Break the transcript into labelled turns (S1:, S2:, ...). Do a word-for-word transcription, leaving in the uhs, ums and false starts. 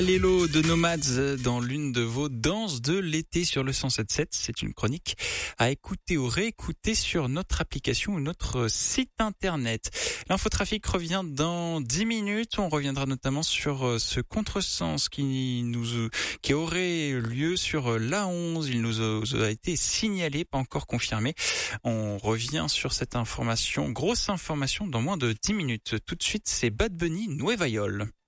S1: Lélo de Nomads dans l'une de vos danses de l'été sur le cent sept virgule sept. C'est une chronique à écouter ou réécouter sur notre application ou notre site internet. L'infotrafic revient dans dix minutes. On reviendra notamment sur ce contresens qui nous, qui aurait lieu sur l'A onze. Il nous a été signalé, pas encore confirmé. On revient sur cette information, grosse information dans moins de dix minutes. Tout de suite, c'est Bad Bunny, Nueva York.